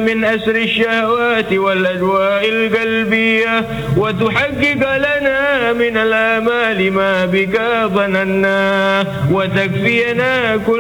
من أسر الشهوات والأجواء القلبية، وتحقق لنا من الآمال ما بك ظننا، وتكفينا كل